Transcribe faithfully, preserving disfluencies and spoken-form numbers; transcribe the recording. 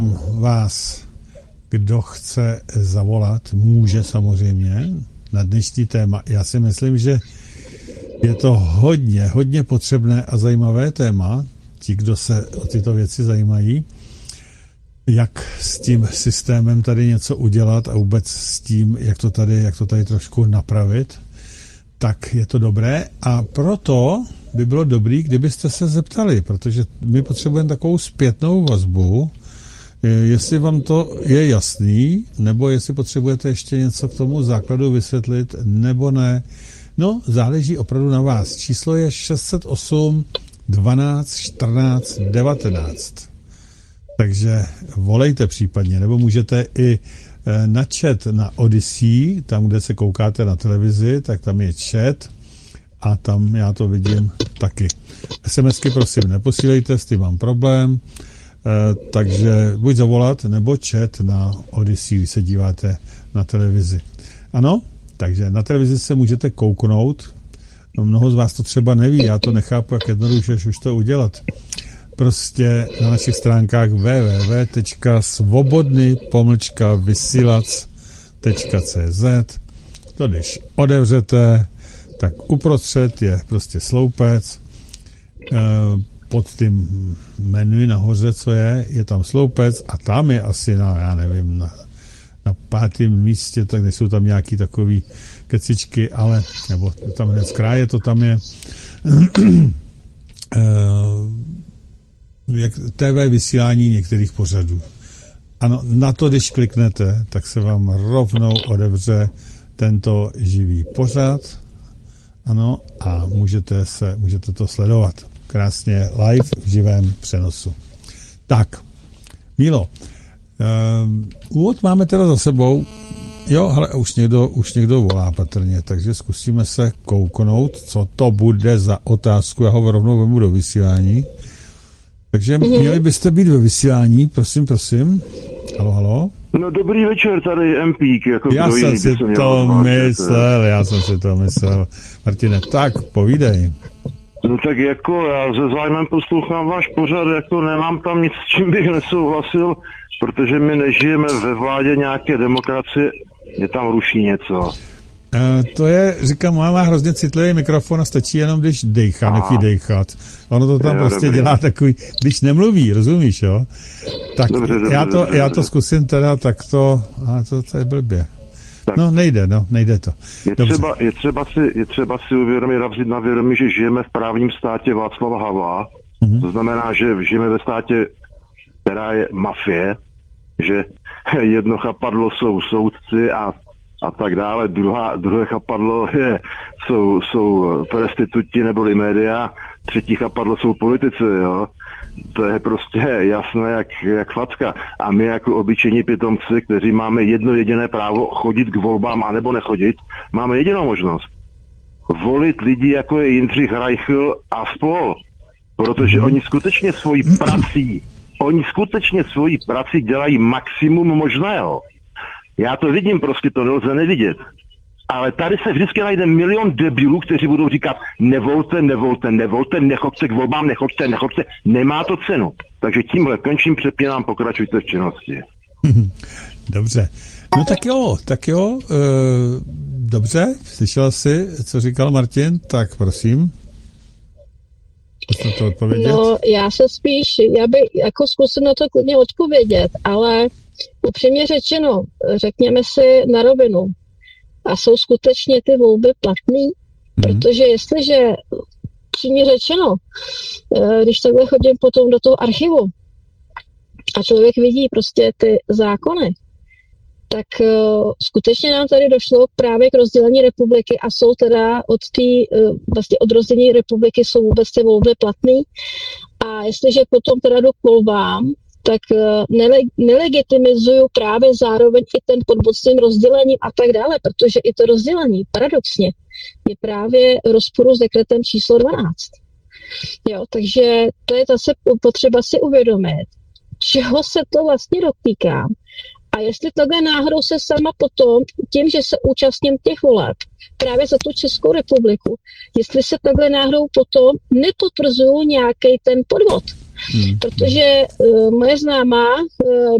vás, kdo chce zavolat, může samozřejmě na dnešní téma. Já si myslím, že je to hodně, hodně potřebné a zajímavé téma, ti, kdo se o tyto věci zajímají, jak s tím systémem tady něco udělat a vůbec s tím, jak to tady, jak to tady trošku napravit, tak je to dobré a proto by bylo dobré, kdybyste se zeptali, protože my potřebujeme takovou zpětnou vazbu, jestli vám to je jasný, nebo jestli potřebujete ještě něco k tomu základu vysvětlit, nebo ne. No, záleží opravdu na vás. Číslo je šest set osm dvanáct čtrnáct devatenáct. Takže volejte případně, nebo můžete i na chat na Odyssey, tam, kde se koukáte na televizi, tak tam je chat a tam já to vidím taky. SMSky prosím neposílejte, s tím mám problém, takže buď zavolat, nebo chat na Odyssey, když se díváte na televizi. Ano, takže na televizi se můžete kouknout, no, mnoho z vás to třeba neví, já to nechápu, jak jednoduše už to udělat. Prostě na našich stránkách w w w tečka svobodny pomlčka vysílac tečka c z. To když otevřete, tak uprostřed je prostě sloupec. Pod tím menu nahoře, co je, je tam sloupec a tam je asi na, já nevím, na, na pátém místě, tak nejsou tam nějaký takový kecičky, ale, nebo tam hned z kraje to tam je. Jak T V vysílání některých pořadů. Ano, na to, když kliknete, tak se vám rovnou odevře tento živý pořad. Ano, a můžete, se, můžete to sledovat. Krásně live v živém přenosu. Tak, Mílo, um, úvod máme teda za sebou. Jo, hele, už někdo, už někdo volá patrně, takže zkusíme se kouknout, co to bude za otázku. Já ho rovnou vemu do vysílání. Takže měli byste být ve vysílání, prosím, prosím. Halo, halo. No dobrý večer, tady Empík. Jako já jsem si to myslel, já jsem si to myslel. Martine, tak povídej. No tak jako já se zájmem poslouchám váš pořad, jako nemám tam nic, s čím bych nesouhlasil, protože my nežijeme ve vládě nějaké demokracie, mě tam ruší něco. Uh, to je, říkám, má hrozně citlivý mikrofon a stačí jenom, když dejchá, nechý dejchat. Ono to tam jo, prostě dobrý. Dělá takový, když nemluví, rozumíš, jo? Tak dobře, dobře, já, to, dobře, já to zkusím teda takto, a to, to je blbě. Tak. No nejde, no, nejde to. Je třeba, je, třeba si, je třeba si uvědomit, vzít na vědomí, že žijeme v právním státě Václava Havla, mm-hmm. To znamená, že žijeme ve státě, která je mafie, že jedno chapadlo jsou soudci a a tak dále. Druhá, druhé chapadlo je, jsou, jsou prostituti neboli média, třetí chapadlo jsou politici, jo. To je prostě jasné jak, jak facka. A my jako obyčejní pitomci, kteří máme jedno jediné právo chodit k volbám anebo nechodit, máme jedinou možnost. Volit lidi, jako je Jindřich Reichl a spol. Protože mm-hmm. oni skutečně svojí prací, oni skutečně svojí prací dělají maximum možného. Já to vidím, prostě to nelze nevidět. Ale tady se vždycky najde milion debilů, kteří budou říkat nevolte, nevolte, nevolte, nechoďte k volbám, nechoďte, nechoďte. Nemá to cenu. Takže tímhle končím, přepínám, pokračujte v činnosti. Dobře. No tak jo, tak jo. E, dobře, slyšel jsi, co říkal Martin? Tak prosím. To odpovědět? No, já se spíš, já bych jako zkusím na to klidně odpovědět, ale upřímně řečeno, řekněme si na rovinu, a jsou skutečně ty volby platný, mm. protože jestliže, upřímně řečeno, když takhle chodím potom do toho archivu a člověk vidí prostě ty zákony, tak uh, skutečně nám tady došlo právě k rozdělení republiky a jsou teda od té, uh, vlastně od rozdělení republiky jsou vůbec ty volby platný a jestliže potom teda jdu k volbám, tak nele- nelegitimizuju právě zároveň i ten podmocným rozdělením a tak dále, protože i to rozdělení paradoxně je právě v rozporu s dekretem číslo dvanáct. Jo, takže to je zase potřeba si uvědomit, čeho se to vlastně dotýká a jestli tohle náhodou se sama potom, tím, že se účastním těch voleb právě za tu Českou republiku, jestli se takhle náhodou potom nepotvrzuju nějaký ten podvod. Hmm. Protože uh, moje známá uh,